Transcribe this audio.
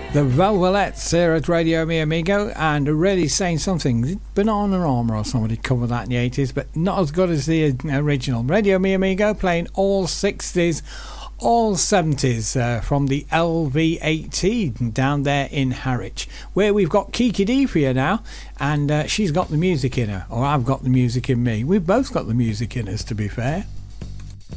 The Velvelettes here at Radio Mi Amigo, and really saying something. Banana Armour or somebody covered that in the 80s, but not as good as the original. Radio Mi Amigo playing all 60s, all 70s from the LV18 down there in Harwich, where we've got Kiki D for you now, and she's got the music in her, or I've got the music in me. We've both got the music in us, to be fair.